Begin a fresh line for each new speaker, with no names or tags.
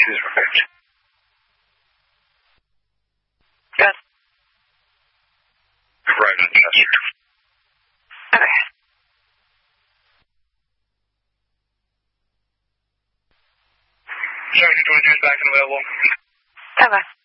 Choose revenge.
Good.
Arrived on Chester.
Okay.
Sergeant 22 is back and available.
Okay.